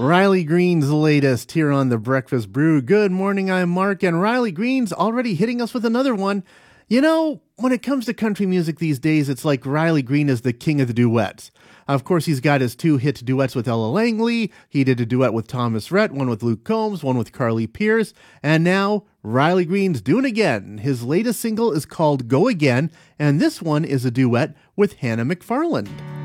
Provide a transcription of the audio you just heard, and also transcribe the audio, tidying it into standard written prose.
Riley Green's latest here on The Breakfast Brew. Good morning, I'm Mark, and Riley Green's already hitting us with another one. You know, when it comes to country music these days, it's like Riley Green is the king of the duets. Of course, he's got his 2-hit duets with Ella Langley. He did a duet with Thomas Rhett, one with Luke Combs, one with Carly Pearce. And now, Riley Green's doing again. His latest single is called Go Again, and this one is a duet with Hannah McFarland.